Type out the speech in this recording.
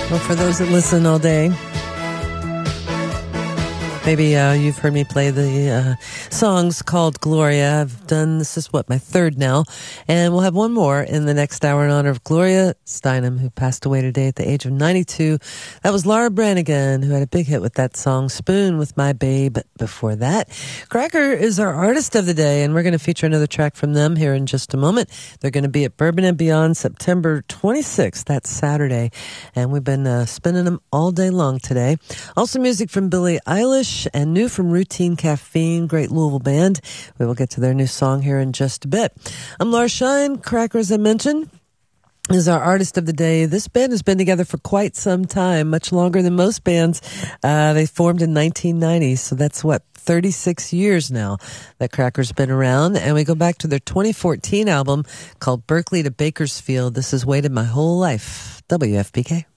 Well, for those that listen all day, maybe you've heard me play the songs called Gloria. I've done, this is my third now. And we'll have one more in the next hour in honor of Gloria Steinem, who passed away today at the age of 92. That was Laura Branigan, who had a big hit with that song, Spoon with My Babe. Before that, Cracker is our artist of the day, and we're going to feature another track from them here in just a moment. They're going to be at Bourbon and Beyond September 26th. That's Saturday. And we've been spinning them all day long today. Also music from Billie Eilish and new from Routine Caffeine, great Louisville band. We will get to their new song here in just a bit. I'm Laura Shine. Cracker, as I mentioned, is our artist of the day. This band has been together for quite some time, much longer than most bands. They formed in 1990, so that's 36 years now that Cracker's been around. And we go back to their 2014 album called Berkeley to Bakersfield. This has waited my whole life. WFPK.